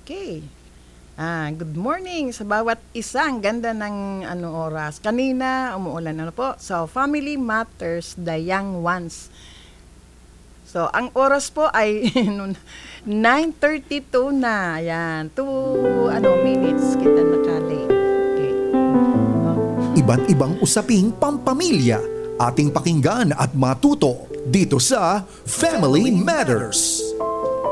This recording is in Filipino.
Okay. Good morning sa bawat isa. Ang ganda ng oras. Kanina, umuulan po. So, Family Matters, the Young Ones. So, ang oras po ay 9:32 na. Ayan. 2 minutes kita nakalate. Okay. Iba't ibang usaping pampamilya ating pakinggan at matuto dito sa Family Matters.